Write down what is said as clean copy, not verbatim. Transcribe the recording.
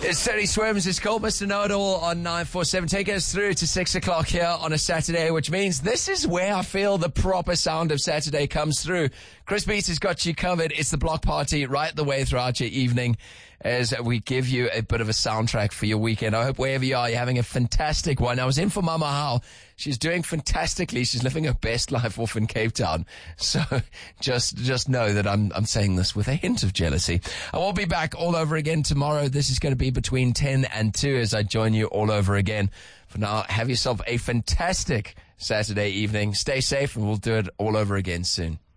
It's 30 Swims. It's called Mr. Know-It-All on 947. Take us through to 6 o'clock here on a Saturday, which means this is where I feel the proper sound of Saturday comes through. Chris Beats has got you covered. It's the block party right the way throughout your evening as we give you a bit of a soundtrack for your weekend. I hope wherever you are, you're having a fantastic one. I was in for Mama How. She's doing fantastically. She's living her best life off in Cape Town. So just know that I'm saying this with a hint of jealousy. I will be back all over again tomorrow. This is going to be between 10 and 2 as I join you all over again. For now, have yourself a fantastic Saturday evening. Stay safe and we'll do it all over again soon.